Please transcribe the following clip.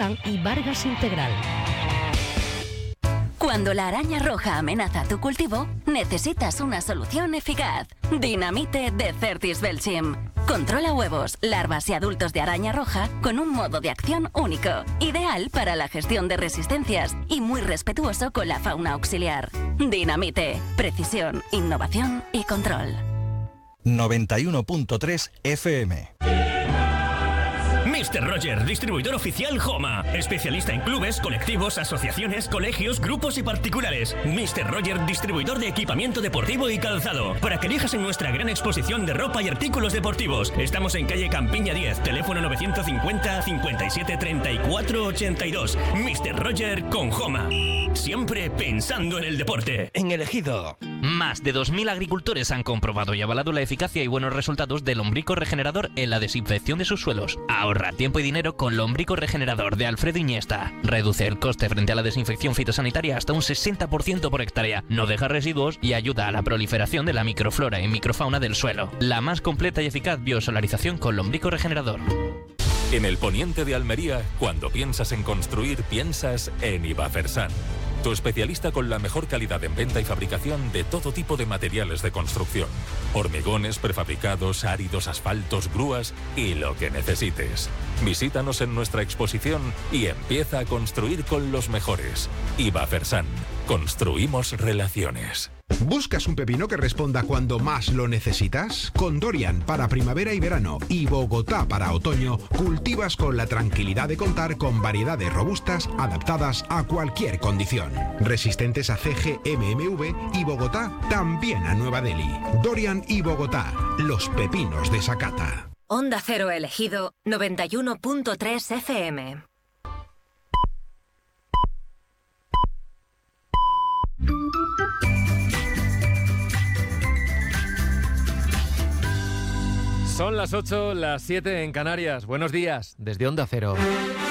Dorian y Vargas Integral. Cuando la araña roja amenaza tu cultivo, necesitas una solución eficaz. Dinamite de Certis Belchim. Controla huevos, larvas y adultos de araña roja con un modo de acción único, ideal para la gestión de resistencias y muy respetuoso con la fauna auxiliar. Dinamite, precisión, innovación y control. 91.3 FM. Mr. Roger, distribuidor oficial Homa. Especialista en clubes, colectivos, asociaciones, colegios, grupos y particulares. Mr. Roger, distribuidor de equipamiento deportivo y calzado. Para que elijas en nuestra gran exposición de ropa y artículos deportivos. Estamos en calle Campiña 10, teléfono 950 57 34 82. Mr. Roger con Homa. Siempre pensando en el deporte. En el Ejido, más de 2.000 agricultores han comprobado y avalado la eficacia y buenos resultados del lombrico regenerador en la desinfección de sus suelos. Ahorra tiempo y dinero con lombrico regenerador de Alfredo Iniesta. Reduce el coste frente a la desinfección fitosanitaria hasta un 60% por hectárea. No deja residuos y ayuda a la proliferación de la microflora y microfauna del suelo. La más completa y eficaz biosolarización con lombrico regenerador. En el poniente de Almería, cuando piensas en construir, piensas en Ibafersan. Tu especialista con la mejor calidad en venta y fabricación de todo tipo de materiales de construcción. Hormigones, prefabricados, áridos, asfaltos, grúas y lo que necesites. Visítanos en nuestra exposición y empieza a construir con los mejores. Ibafersan. Construimos relaciones. ¿Buscas un pepino que responda cuando más lo necesitas? Con Dorian para primavera y verano y Bogotá para otoño, cultivas con la tranquilidad de contar con variedades robustas adaptadas a cualquier condición. Resistentes a CG, MMV y Bogotá también a Nueva Delhi. Dorian y Bogotá, los pepinos de Sakata. Onda Cero elegido 91.3 FM. Son las 8, las 7 en Canarias. Buenos días, desde Onda Cero.